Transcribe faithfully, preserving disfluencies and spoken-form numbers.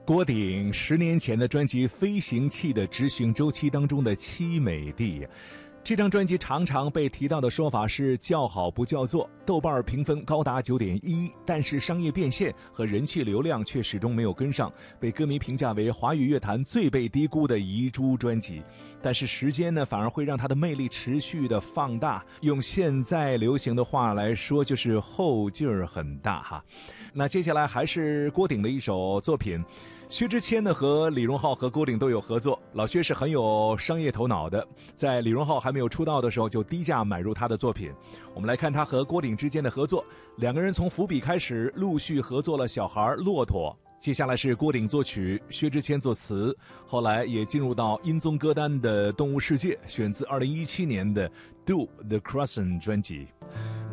郭顶十年前的专辑《飞行器的执行周期》当中的凄美地，这张专辑常常被提到的说法是叫好不叫座，豆瓣评分高达 九点一， 但是商业变现和人气流量却始终没有跟上，被歌迷评价为华语乐坛最被低估的遗珠专辑。但是时间呢，反而会让它的魅力持续的放大，用现在流行的话来说，就是后劲儿很大哈。那接下来还是郭顶的一首作品，薛之谦呢和李荣浩和郭顶都有合作，老薛是很有商业头脑的，在李荣浩还没有出道的时候就低价买入他的作品。我们来看他和郭顶之间的合作，两个人从伏笔开始陆续合作了小孩骆驼，接下来是郭顶作曲，薛之谦作词，后来也进入到音综歌单的动物世界，选自二零一七年的 Do the Crescent 专辑。